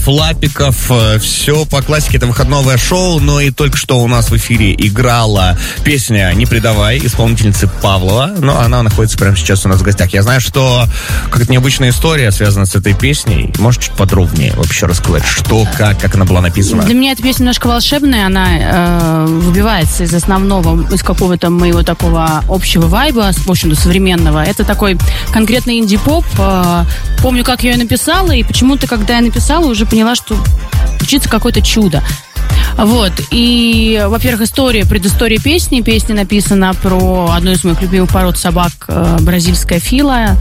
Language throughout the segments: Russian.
Лапиков. Все по классике, это выходное шоу, но и только что у нас в эфире играла песня «Не предавай» исполнительницы Павлова, но она находится прямо сейчас у нас в гостях. Я знаю, что какая-то необычная история связана с этой песней. Можешь чуть подробнее вообще рассказать, что, как она была написана? Для меня эта песня немножко волшебная, она выбивается из основного, из какого-то моего такого общего вайба, в общем-то, современного. Это такой конкретный инди-поп. Помню, как я ее написала, и почему-то, когда я написала, уже поняла, что случится какое-то чудо. Вот, и, во-первых, предыстория песни. Песня написана про одну из моих любимых пород собак, бразильская фила.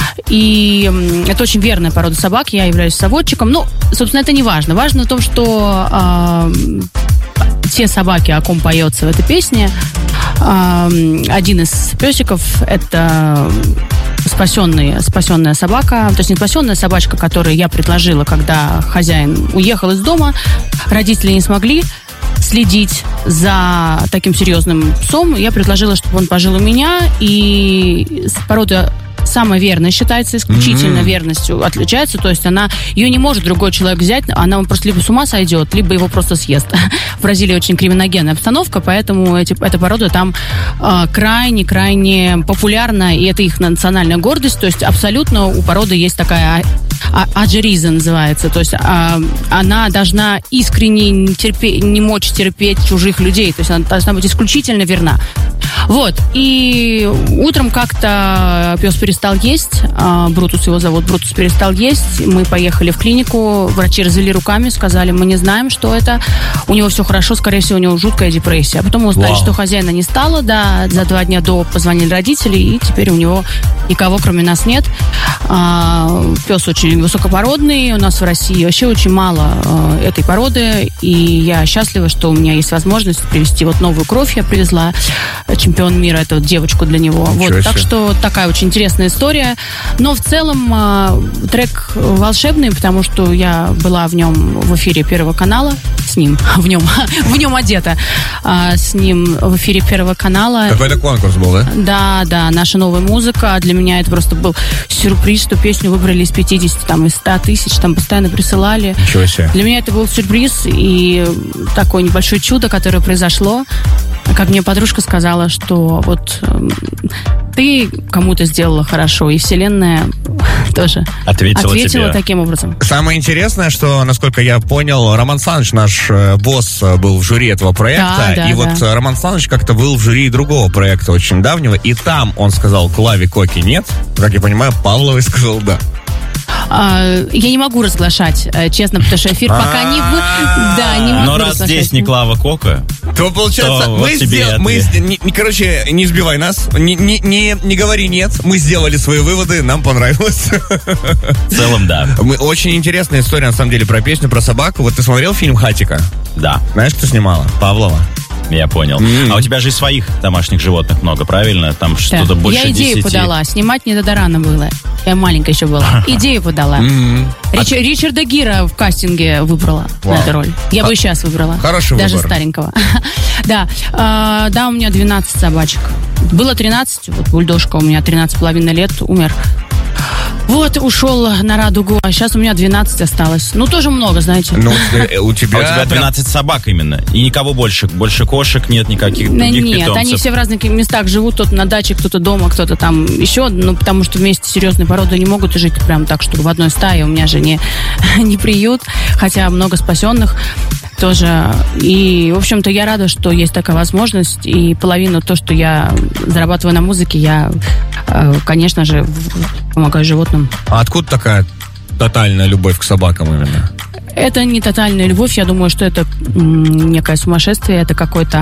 И это очень верная порода собак, я являюсь заводчиком. Ну, собственно, это не важно. Важно в том, что те собаки, о ком поется в этой песне, один из песиков — это спасенная собака, то есть не спасенная собачка, которую я предложила, когда хозяин уехал из дома, родители не смогли следить за таким серьезным псом, я предложила, чтобы он пожил у меня, и порода самая верная считается, исключительно верностью отличается, то есть ее не может другой человек взять, она просто либо с ума сойдет, либо его просто съест. В Бразилии очень криминогенная обстановка, поэтому эта порода там крайне популярна, и это их национальная гордость, то есть абсолютно у породы есть такая аджериза называется, то есть она должна искренне не мочь терпеть чужих людей, то есть она должна быть исключительно верна. Вот, и утром как-то пес перестал есть, Брутус его зовут, Брутус перестал есть, мы поехали в клинику, врачи развели руками, сказали, мы не знаем, что это, у него все хорошо, скорее всего, у него жуткая депрессия. А потом мы узнали, что хозяина не стало, да, за 2 дня до позвонили родители, и теперь у него никого, кроме нас, нет. Пес очень высокопородный, у нас в России вообще очень мало этой породы, и я счастлива, что у меня есть возможность привезти вот новую кровь, я привезла, чемпион мира, эту девочку для него. Вот, так что такая очень интересная история. Но в целом трек волшебный, потому что я была в нем в эфире Первого канала, с ним, в нем одета, с ним в эфире Первого канала. Какой-то конкурс был, да? Да, наша новая музыка. Для меня это просто был сюрприз, что песню выбрали из 50, там, из 100 тысяч, там постоянно присылали. Ничего себе. Для меня это был сюрприз и такое небольшое чудо, которое произошло. Как мне подружка сказала, что вот ты кому-то сделала хорошо, и вселенная тоже ответила таким образом. Самое интересное, что, насколько я понял, Роман Саныч, наш босс, был в жюри этого проекта, да, вот Роман Саныч как-то был в жюри другого проекта очень давнего, и там он сказал Клаве Коки нет, как я понимаю, Павловой сказал да. Я не могу разглашать, честно, потому что эфир пока не могу. Но раз здесь не Клава Кока, то получается, короче, не избивай нас, не говори нет, мы сделали свои выводы, нам понравилось. В целом, да. Очень интересная история, на самом деле, про песню, про собаку. Вот ты смотрел фильм «Хатико»? Да. Знаешь, кто снимала? Павлова. Я понял. А у тебя же и своих домашних животных много, правильно? Там что-то больше 10. Я идею подала. Снимать не до рано было. Я маленькая еще была. Идею подала. Ричарда Гира в кастинге выбрала на эту роль. Я бы и сейчас выбрала. Хороший даже выбор. Старенького. Да, у меня 12 собачек. Было 13. Вот бульдожка у меня 13,5 лет умер. Вот, ушел на радугу, а сейчас у меня 12 осталось. Ну, тоже много, знаете. Ну, у тебя... А у тебя 12 собак именно? И никого больше? Больше кошек нет, никаких других питомцев? Нет, они все в разных местах живут. Кто-то на даче, кто-то дома, кто-то там еще. Ну, потому что вместе серьезные породы не могут жить прям так, чтобы в одной стае. У меня же не приют, хотя много спасенных тоже. И, в общем-то, я рада, что есть такая возможность. И половину то, что я зарабатываю на музыке, я, конечно же, помогаю животным. А откуда такая тотальная любовь к собакам именно? Это не тотальная любовь, я думаю, что это некое сумасшествие, это какой-то...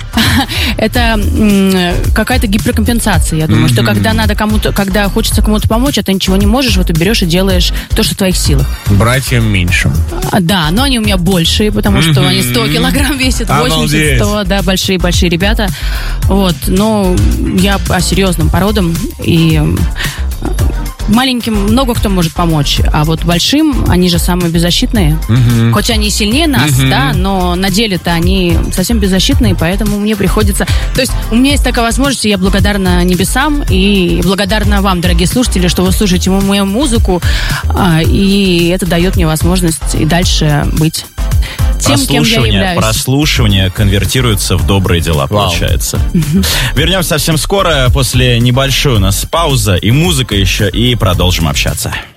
Это какая-то гиперкомпенсация, я думаю, что когда хочется кому-то помочь, а ты ничего не можешь, вот ты берешь и делаешь то, что в твоих силах. Братьям меньше. Да, но они у меня большие, потому что они 100 килограмм весят, 80, 100, да, большие ребята. Вот, но я по серьезным породам, и маленьким много кто может помочь, а вот большим они же самые беззащитные. Хоть они и сильнее нас, да, но на деле-то они совсем беззащитные, поэтому мне приходится... То есть у меня есть такая возможность, и я благодарна небесам и благодарна вам, дорогие слушатели, что вы слушаете мою музыку, и это дает мне возможность и дальше быть тем, кем я являюсь. Прослушивание конвертируется в добрые дела, получается. Вернемся совсем скоро, после небольшой у нас пауза и музыка еще, и продолжим общаться.